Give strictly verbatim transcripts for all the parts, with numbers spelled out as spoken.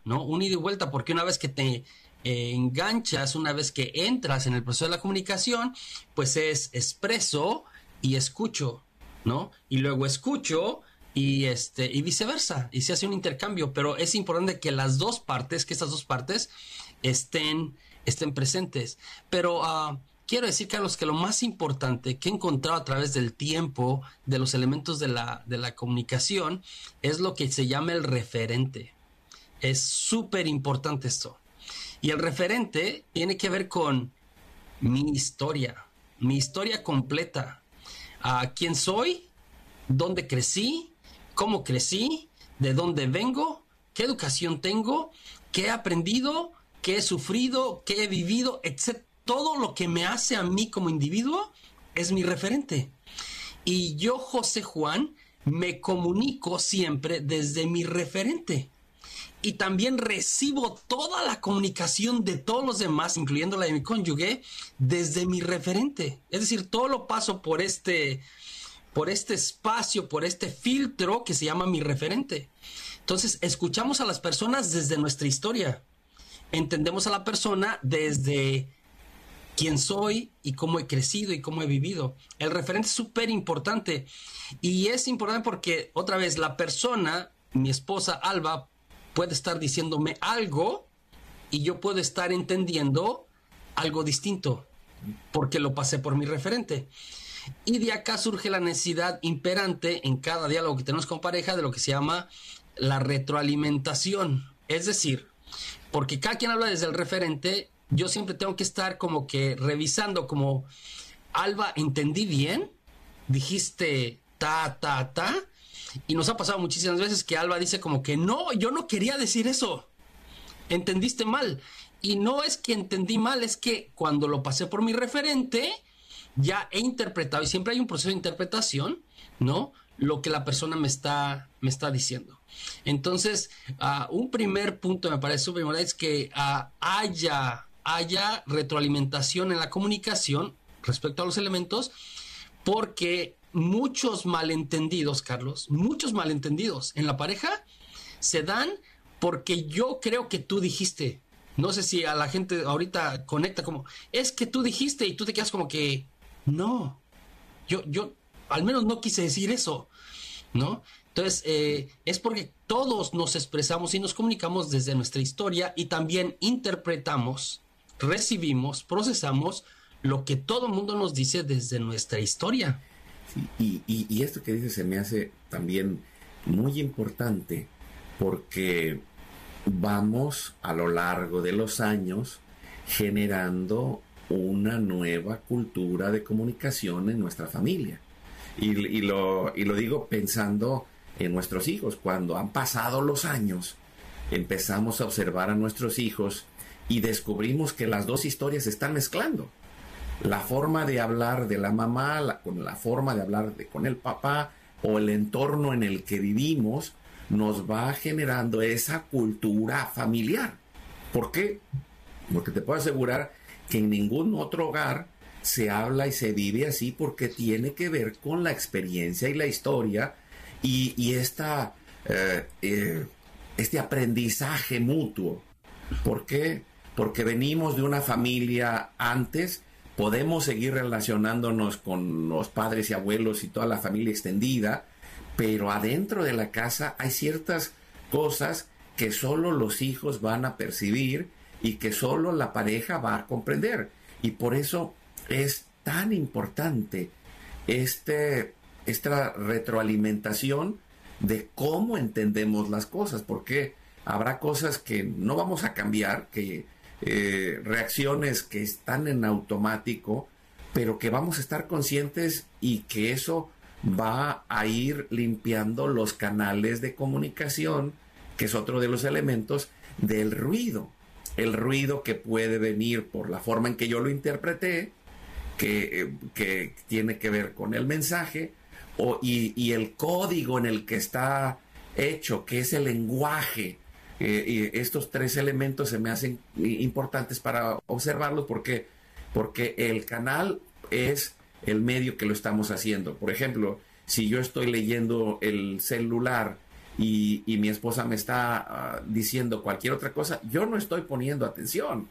¿no? Un ida y vuelta, porque una vez que te eh, enganchas, una vez que entras en el proceso de la comunicación, pues es expreso y escucho, ¿no? Y luego escucho y este y viceversa, y se hace un intercambio, pero es importante que las dos partes, que estas dos partes estén, estén presentes. Pero uh, quiero decir, Carlos, que lo más importante que he encontrado a través del tiempo, de los elementos de la, de la comunicación, es lo que se llama el referente. Es súper importante esto. Y el referente tiene que ver con mi historia, mi historia completa. Uh, ¿Quién soy? ¿Dónde crecí? ¿Cómo crecí? ¿De dónde vengo? ¿Qué educación tengo? ¿Qué he aprendido? ¿Qué he sufrido? ¿Qué he vivido? Etcétera. Todo lo que me hace a mí como individuo es mi referente. Y yo, José Juan, me comunico siempre desde mi referente. Y también recibo toda la comunicación de todos los demás, incluyendo la de mi cónyuge, desde mi referente. Es decir, todo lo paso por este, por este espacio, por este filtro que se llama mi referente. Entonces, escuchamos a las personas desde nuestra historia. Entendemos a la persona desde quién soy y cómo he crecido y cómo he vivido. El referente es súper importante. Y es importante porque, otra vez, la persona, mi esposa Alba, puede estar diciéndome algo y yo puedo estar entendiendo algo distinto porque lo pasé por mi referente. Y de acá surge la necesidad imperante en cada diálogo que tenemos con pareja de lo que se llama la retroalimentación. Es decir, porque cada quien habla desde el referente, yo siempre tengo que estar como que revisando como, Alba, ¿entendí bien? Dijiste ta, ta, ta. Y nos ha pasado muchísimas veces que Alba dice como que no, yo no quería decir eso. Entendiste mal. Y no es que entendí mal, es que cuando lo pasé por mi referente, ya he interpretado, y siempre hay un proceso de interpretación, ¿no? Lo que la persona me está, me está diciendo. Entonces, uh, un primer punto me parece súper importante es que uh, haya, haya retroalimentación en la comunicación respecto a los elementos, porque muchos malentendidos, Carlos, muchos malentendidos en la pareja se dan porque yo creo que tú dijiste. No sé si a la gente ahorita conecta como, es que tú dijiste, y tú te quedas como que, no, yo, yo al menos no quise decir eso, ¿no? Entonces, eh, es porque todos nos expresamos y nos comunicamos desde nuestra historia y también interpretamos, recibimos, procesamos lo que todo el mundo nos dice desde nuestra historia. Sí, y, y, y esto que dices se me hace también muy importante porque vamos a lo largo de los años generando una nueva cultura de comunicación en nuestra familia. Y, y, lo, y lo digo pensando en nuestros hijos. Cuando han pasado los años, empezamos a observar a nuestros hijos y descubrimos que las dos historias se están mezclando. La forma de hablar de la mamá la, con la forma de hablar de, con el papá o el entorno en el que vivimos nos va generando esa cultura familiar. ¿Por qué? Porque te puedo asegurar que en ningún otro hogar se habla y se vive así, porque tiene que ver con la experiencia y la historia y, y esta, eh, eh, este aprendizaje mutuo. ¿Por qué? Porque venimos de una familia antes, podemos seguir relacionándonos con los padres y abuelos y toda la familia extendida, pero adentro de la casa hay ciertas cosas que solo los hijos van a percibir y que solo la pareja va a comprender. Y por eso es tan importante este, esta retroalimentación de cómo entendemos las cosas, porque habrá cosas que no vamos a cambiar, que eh, reacciones que están en automático, pero que vamos a estar conscientes y que eso va a ir limpiando los canales de comunicación, que es otro de los elementos del ruido. El ruido que puede venir por la forma en que yo lo interpreté, que, eh, que tiene que ver con el mensaje, o, y, y el código en el que está hecho, que es el lenguaje. Eh, y estos tres elementos se me hacen importantes para observarlos porque, porque el canal es el medio que lo estamos haciendo. Por ejemplo, si yo estoy leyendo el celular y, y mi esposa me está uh, diciendo cualquier otra cosa, yo no estoy poniendo atención.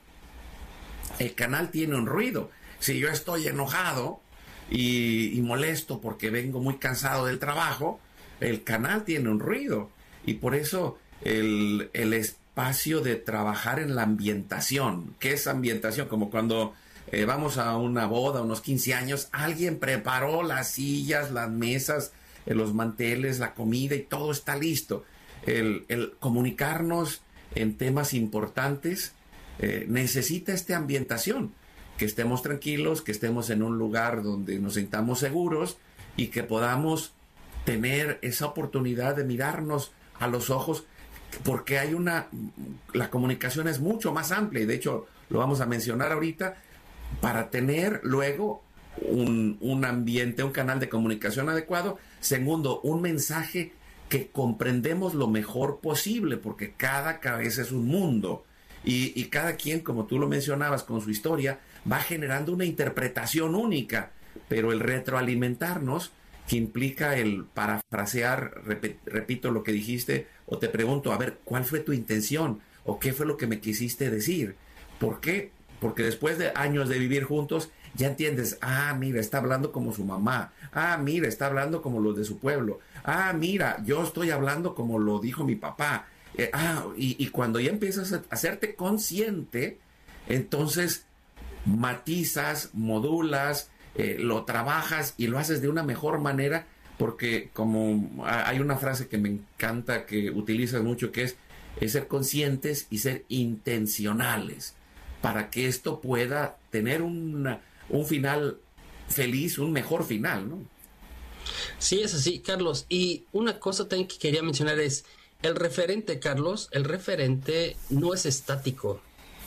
El canal tiene un ruido. Si yo estoy enojado y, y molesto porque vengo muy cansado del trabajo, el canal tiene un ruido. Y por eso el, el espacio de trabajar en la ambientación. ¿Qué es ambientación? Como cuando eh, vamos a una boda, unos quince años, alguien preparó las sillas, las mesas, eh, los manteles, la comida y todo está listo. El, el comunicarnos en temas importantes eh, necesita esta ambientación. Que estemos tranquilos, que estemos en un lugar donde nos sintamos seguros y que podamos tener esa oportunidad de mirarnos a los ojos, porque hay una, la comunicación es mucho más amplia y de hecho lo vamos a mencionar ahorita, para tener luego un, un ambiente, un canal de comunicación adecuado. Segundo, un mensaje que comprendemos lo mejor posible, porque cada cabeza es un mundo y, y cada quien, como tú lo mencionabas, con su historia, va generando una interpretación única, pero el retroalimentarnos, que implica el parafrasear, rep- repito lo que dijiste, o te pregunto, a ver, ¿cuál fue tu intención? ¿O qué fue lo que me quisiste decir? ¿Por qué? Porque después de años de vivir juntos, ya entiendes, ah, mira, está hablando como su mamá, ah, mira, está hablando como los de su pueblo, ah, mira, yo estoy hablando como lo dijo mi papá, eh, ah, y, y cuando ya empiezas a hacerte consciente, entonces matizas, modulas, eh, lo trabajas y lo haces de una mejor manera, porque como hay una frase que me encanta que utilizas mucho, que es, es ser conscientes y ser intencionales para que esto pueda tener una, un final feliz, un mejor final, ¿no? Sí, es así, Carlos. Y una cosa también que quería mencionar es el referente, Carlos. El referente no es estático.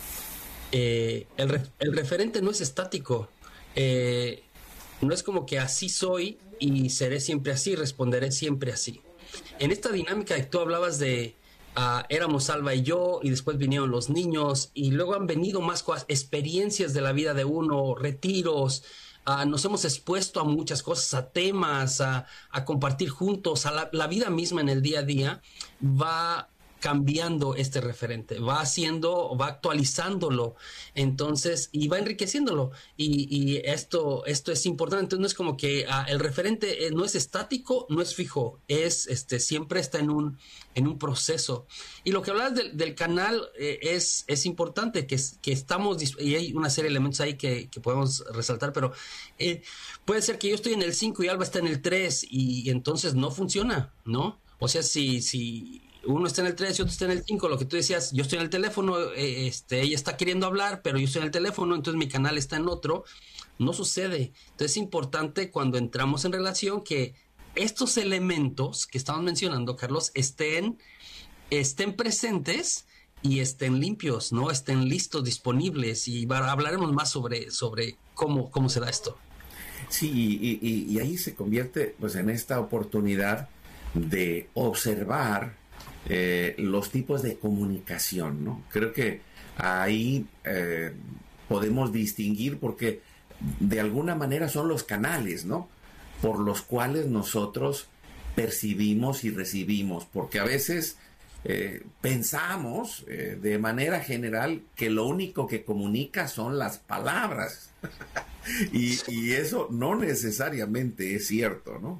Eh, el, re- el referente no es estático. Eh, no es como que así soy y seré siempre así, responderé siempre así. En esta dinámica que tú hablabas de uh, éramos Alba y yo, y después vinieron los niños, y luego han venido más cosas, experiencias de la vida de uno, retiros, uh, nos hemos expuesto a muchas cosas, a temas, a, a compartir juntos, a la, la vida misma en el día a día, va cambiando este referente, va haciendo, va actualizándolo, entonces, y va enriqueciéndolo, y, y esto, esto es importante. Entonces no es como que uh, el referente eh, no es estático, no es fijo, es, este, siempre está en un, en un proceso. Y lo que hablabas del, del canal eh, es, es importante, que, que estamos, y hay una serie de elementos ahí que, que podemos resaltar, pero eh, puede ser que yo estoy en el cinco y Alba está en el tres, y, y entonces no funciona, ¿no? O sea, si, si uno está en el tres y otro está en el cinco, lo que tú decías, yo estoy en el teléfono, eh, este, ella está queriendo hablar, pero yo estoy en el teléfono, entonces mi canal está en otro, no sucede. Entonces es importante cuando entramos en relación que estos elementos que estamos mencionando, Carlos, estén, estén presentes y estén limpios, ¿no? Estén listos, disponibles, y va, hablaremos más sobre, sobre cómo, cómo se da esto. Sí, y, y, y ahí se convierte pues en esta oportunidad de observar Eh, los tipos de comunicación, ¿no? Creo que ahí eh, podemos distinguir, porque de alguna manera son los canales, ¿no? Por los cuales nosotros percibimos y recibimos, porque a veces eh, pensamos eh, de manera general que lo único que comunica son las palabras y, y eso no necesariamente es cierto, ¿no?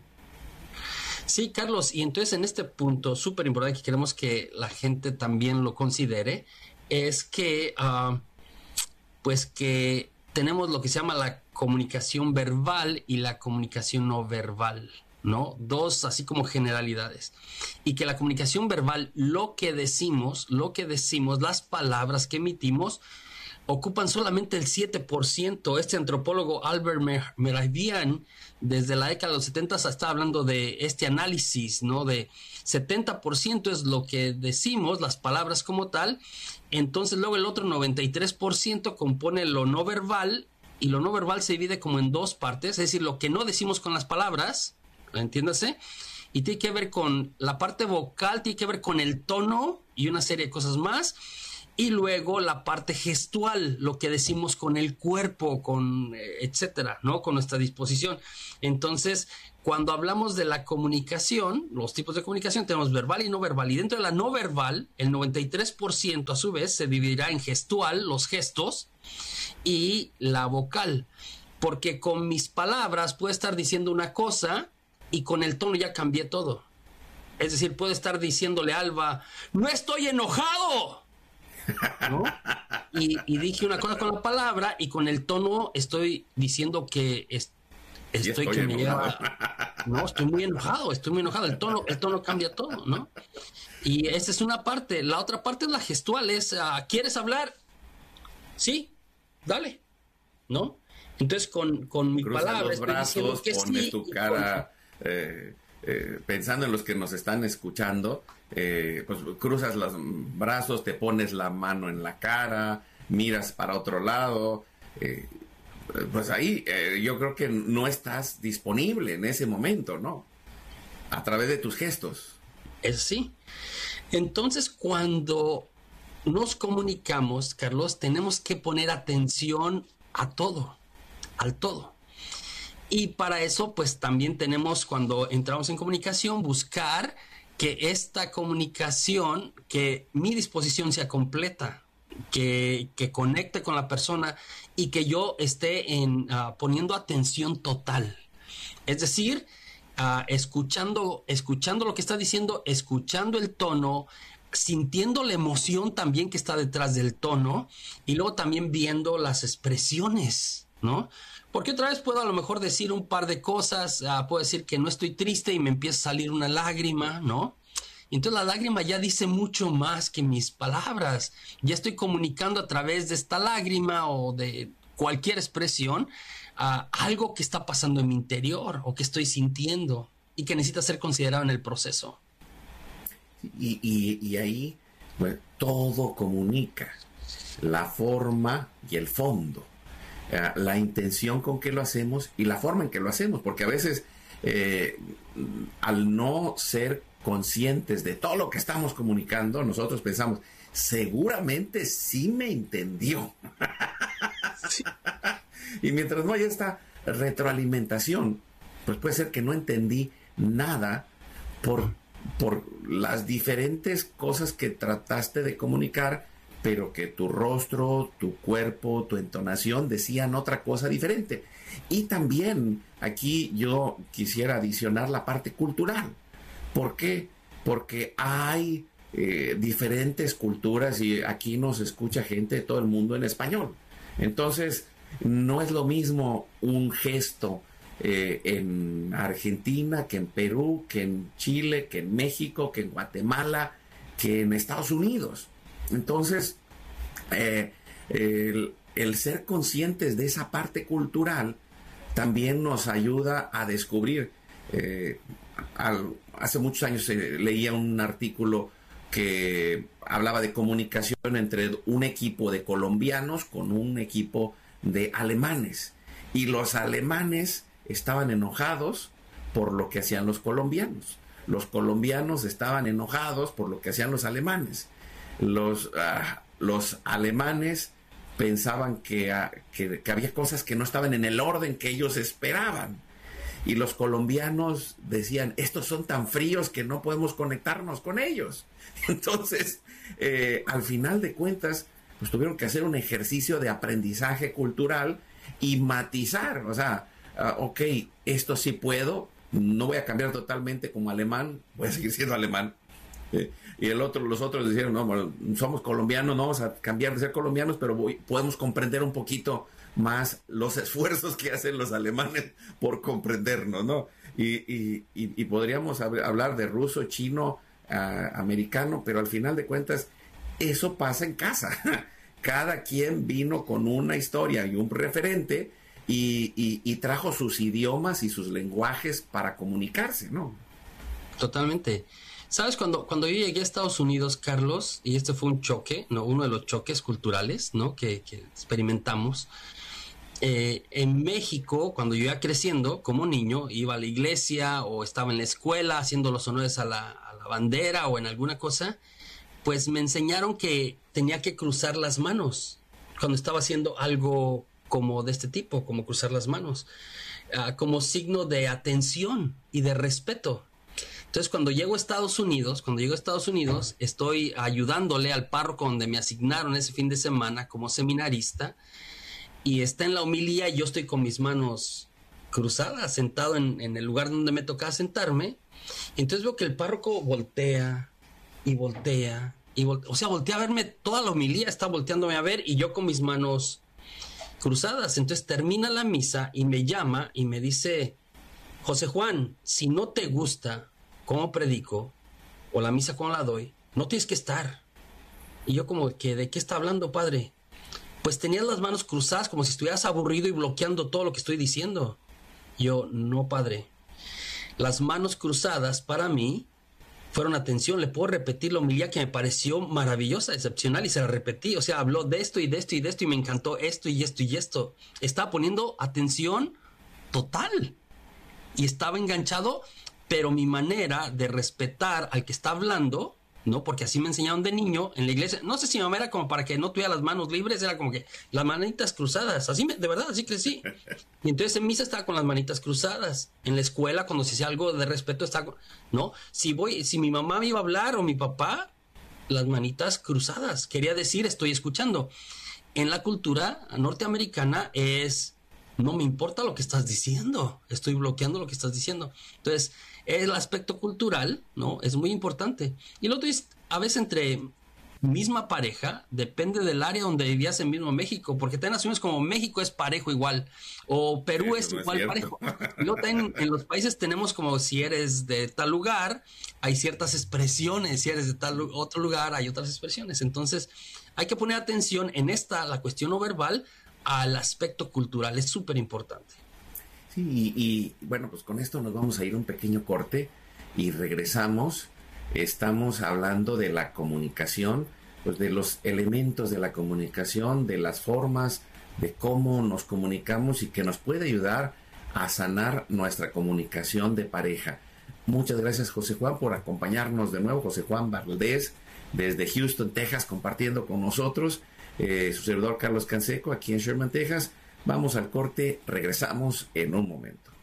Sí, Carlos, y entonces en este punto súper importante que queremos que la gente también lo considere, es que, uh, pues que tenemos lo que se llama la comunicación verbal y la comunicación no verbal, ¿no? Dos así como generalidades. Y que la comunicación verbal, lo que decimos, lo que decimos, las palabras que emitimos, ocupan solamente el siete por ciento. Este antropólogo Albert Mehrabian, desde la década de los setenta, está hablando de este análisis, ¿no? De setenta por ciento es lo que decimos, las palabras como tal. Entonces luego el otro noventa y tres por ciento compone lo no verbal, y lo no verbal se divide como en dos partes, es decir, lo que no decimos con las palabras, entiéndase, y tiene que ver con la parte vocal, tiene que ver con el tono y una serie de cosas más. y luego la parte gestual, lo que decimos con el cuerpo, con eh, etcétera, ¿no? Con nuestra disposición. Entonces, cuando hablamos de la comunicación, los tipos de comunicación, tenemos verbal y no verbal. Y dentro de la no verbal, el noventa y tres por ciento a su vez se dividirá en gestual, los gestos, y la vocal. Porque con mis palabras puedo estar diciendo una cosa y con el tono ya cambié todo. Es decir, puedo estar diciéndole a Alba, ¡no estoy enojado! ¿No? Y, y dije una cosa con la palabra y con el tono estoy diciendo que es, estoy, estoy que me lleva, no, estoy muy enojado, estoy muy enojado, el tono, el tono cambia todo, ¿no? Y esa es una parte. La otra parte es la gestual, es, uh, ¿quieres hablar? Sí, dale, ¿no? Entonces con, con mi Cruzas palabra los brazos, que pones sí, tu cara eh, eh, pensando en los que nos están escuchando. Eh, pues cruzas los brazos, te pones la mano en la cara, miras para otro lado, eh, pues ahí eh, yo creo que no estás disponible en ese momento, ¿no? A través de tus gestos. Es sí. Entonces, cuando nos comunicamos, Carlos, tenemos que poner atención a todo, al todo. Y para eso, pues también tenemos, cuando entramos en comunicación, buscar que esta comunicación, que mi disposición sea completa, que, que conecte con la persona y que yo esté en, uh, poniendo atención total. Es decir, uh, escuchando, escuchando lo que está diciendo, escuchando el tono, sintiendo la emoción también que está detrás del tono y luego también viendo las expresiones, ¿no? Porque otra vez puedo a lo mejor decir un par de cosas, uh, puedo decir que no estoy triste y me empieza a salir una lágrima, ¿no? Y entonces la lágrima ya dice mucho más que mis palabras. Ya estoy comunicando a través de esta lágrima o de cualquier expresión uh, algo que está pasando en mi interior o que estoy sintiendo y que necesita ser considerado en el proceso. Y, y, y ahí, pues, todo comunica, la forma y el fondo. Uh, la intención con que lo hacemos y la forma en que lo hacemos, porque a veces eh, al no ser conscientes de todo lo que estamos comunicando, nosotros pensamos, seguramente sí me entendió. Sí. Y mientras no haya esta retroalimentación, pues puede ser que no entendí nada por, por las diferentes cosas que trataste de comunicar, pero que tu rostro, tu cuerpo, tu entonación decían otra cosa diferente. Y también aquí yo quisiera adicionar la parte cultural. ¿Por qué? Porque hay eh, diferentes culturas y aquí nos escucha gente de todo el mundo en español. Entonces, no es lo mismo un gesto eh, en Argentina que en Perú, que en Chile, que en México, que en Guatemala, que en Estados Unidos. Entonces, eh, el, el ser conscientes de esa parte cultural también nos ayuda a descubrir. Eh, al, hace muchos años eh, leía un artículo que hablaba de comunicación entre un equipo de colombianos con un equipo de alemanes. Y los alemanes estaban enojados por lo que hacían los colombianos. Los colombianos estaban enojados por lo que hacían los alemanes. Los, uh, los alemanes pensaban que, uh, que, que había cosas que no estaban en el orden que ellos esperaban. Y los colombianos decían, estos son tan fríos que no podemos conectarnos con ellos. Entonces, eh, al final de cuentas, pues tuvieron que hacer un ejercicio de aprendizaje cultural y matizar. O sea, uh, ok, esto sí puedo, no voy a cambiar totalmente como alemán, voy a seguir siendo alemán. Eh, y el otro, los otros dijeron, no, bueno, somos colombianos, no vamos a cambiar de ser colombianos, pero voy, podemos comprender un poquito más los esfuerzos que hacen los alemanes por comprendernos, ¿no? Y, y, y, y podríamos hab- hablar de ruso, chino, uh, americano, pero al final de cuentas, eso pasa en casa. Cada quien vino con una historia y un referente y, y, y trajo sus idiomas y sus lenguajes para comunicarse, ¿no? Totalmente. ¿Sabes? Cuando, cuando yo llegué a Estados Unidos, Carlos, y este fue un choque, ¿no? Uno de los choques culturales, ¿no? Que, que experimentamos. Eh, en México, cuando yo iba creciendo, como niño, iba a la iglesia o estaba en la escuela haciendo los honores a la, a la bandera o en alguna cosa, pues me enseñaron que tenía que cruzar las manos cuando estaba haciendo algo como de este tipo, como cruzar las manos, uh, como signo de atención y de respeto. Entonces, cuando llego a Estados Unidos, cuando llego a Estados Unidos, estoy ayudándole al párroco donde me asignaron ese fin de semana como seminarista, y está en la homilía y yo estoy con mis manos cruzadas, sentado en, en el lugar donde me tocaba sentarme. Y entonces veo que el párroco voltea y voltea, y voltea, o sea, voltea a verme toda la homilía, está volteándome a ver, y yo con mis manos cruzadas. Entonces termina la misa y me llama y me dice: José Juan, si no te gusta cómo predico o la misa cómo la doy, no tienes que estar. Y yo como que, ¿de qué está hablando, padre? Pues tenías las manos cruzadas como si estuvieras aburrido y bloqueando todo lo que estoy diciendo. Yo, no, padre. Las manos cruzadas para mí fueron atención. Le puedo repetir la homilía que me pareció maravillosa, excepcional, y se la repetí. O sea, habló de esto y de esto y de esto y me encantó esto y esto y esto. Estaba poniendo atención total y estaba enganchado, pero mi manera de respetar al que está hablando, ¿no? Porque así me enseñaron de niño en la iglesia. No sé si mi mamá era como para que no tuviera las manos libres, era como que las manitas cruzadas. Así, me, de verdad, así crecí. Y entonces en misa estaba con las manitas cruzadas. En la escuela, cuando se hacía algo de respeto, estaba, ¿no? Si voy, si mi mamá me iba a hablar o mi papá, las manitas cruzadas. Quería decir, estoy escuchando. En la cultura norteamericana es: no me importa lo que estás diciendo, estoy bloqueando lo que estás diciendo. Entonces, el aspecto cultural, ¿no?, es muy importante. Y lo otro es, a veces entre misma pareja, depende del área donde vivías en mismo México, porque también asumimos como México es parejo igual, o Perú es no igual es parejo. Y luego también en los países tenemos como, si eres de tal lugar, hay ciertas expresiones, si eres de tal otro lugar, hay otras expresiones. Entonces, hay que poner atención en esta, la cuestión no verbal, al aspecto cultural, es súper importante. Sí, y, y bueno, pues con esto nos vamos a ir a un pequeño corte y regresamos. Estamos hablando de la comunicación, pues de los elementos de la comunicación, de las formas, de cómo nos comunicamos y que nos puede ayudar a sanar nuestra comunicación de pareja. Muchas gracias, José Juan, por acompañarnos de nuevo. José Juan Valdés, desde Houston, Texas, compartiendo con nosotros. Eh, su servidor Carlos Canseco, aquí en Sherman, Texas. Vamos al corte, regresamos en un momento.